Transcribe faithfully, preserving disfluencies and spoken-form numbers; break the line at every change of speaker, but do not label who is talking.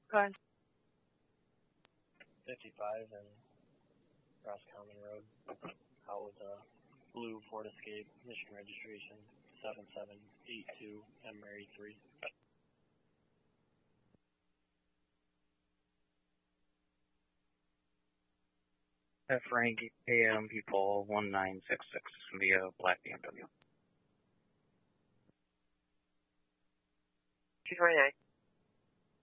Go ahead.
fifty-five and Roscommon Road. Out with a blue Ford Escape, Michigan registration, seven seven eight two M Mary three.
Frank A M people one nine six six via black B M W.
two twenty-nine.